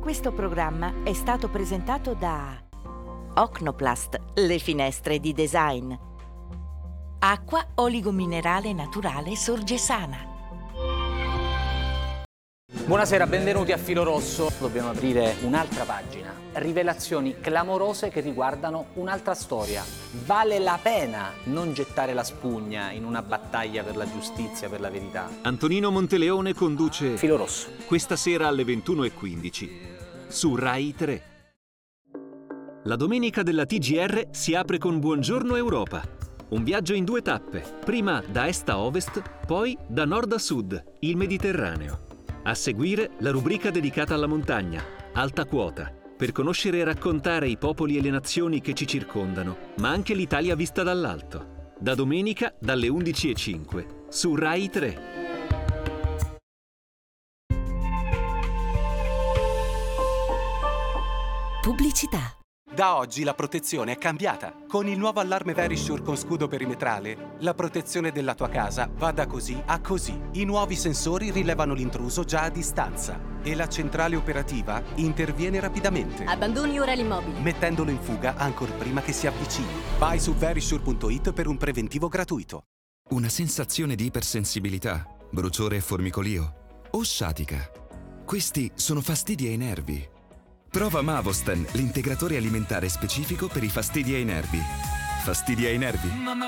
Questo programma è stato presentato da Ocnoplast, le finestre di design. Acqua oligominerale naturale Sorgesana. Buonasera, benvenuti a Filo Rosso. Dobbiamo aprire un'altra pagina. Rivelazioni clamorose che riguardano un'altra storia. Vale la pena non gettare la spugna in una battaglia per la giustizia, per la verità. Antonino Monteleone conduce Filo Rosso. Questa sera alle 21:15 su Rai 3. La domenica della TGR si apre con Buongiorno Europa. Un viaggio in 2 tappe, prima da est a ovest, poi da nord a sud, il Mediterraneo. A seguire la rubrica dedicata alla montagna, Alta Quota, per conoscere e raccontare i popoli e le nazioni che ci circondano, ma anche l'Italia vista dall'alto. Da domenica dalle 11:05 su Rai 3. Pubblicità. Da oggi la protezione è cambiata. Con il nuovo allarme Verisure con scudo perimetrale, la protezione della tua casa va da così a così. I nuovi sensori rilevano l'intruso già a distanza e la centrale operativa interviene rapidamente, Abbandoni ora l'immobile. mettendolo in fuga ancor prima che si avvicini. Vai su verisure.it per un preventivo gratuito. Una sensazione di ipersensibilità, bruciore e formicolio o sciatica. Questi sono fastidi ai nervi. Prova Mavosten, l'integratore alimentare specifico per i fastidi ai nervi. Fastidi ai nervi?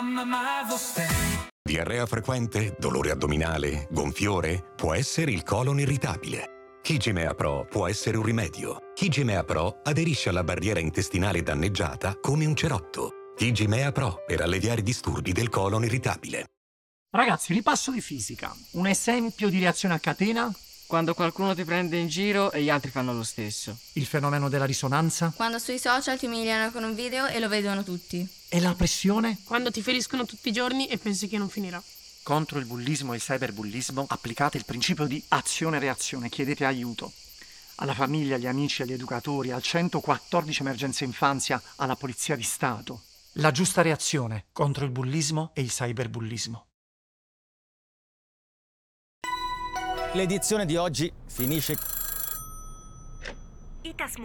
Diarrea frequente, dolore addominale, gonfiore? Può essere il colon irritabile. Hygimea Pro può essere un rimedio. Hygimea Pro aderisce alla barriera intestinale danneggiata come un cerotto. Hygimea Pro per alleviare i disturbi del colon irritabile. Ragazzi, ripasso di fisica. Un esempio di reazione a catena? Quando qualcuno ti prende in giro e gli altri fanno lo stesso. Il fenomeno della risonanza? Quando sui social ti umiliano con un video e lo vedono tutti. E la pressione? Quando ti feriscono tutti i giorni e pensi che non finirà. Contro il bullismo e il cyberbullismo applicate il principio di azione-reazione, chiedete aiuto. Alla famiglia, agli amici, agli educatori, al 114 Emergenza Infanzia, alla Polizia di Stato. La giusta reazione contro il bullismo e il cyberbullismo. L'edizione di oggi finisce. Itasmu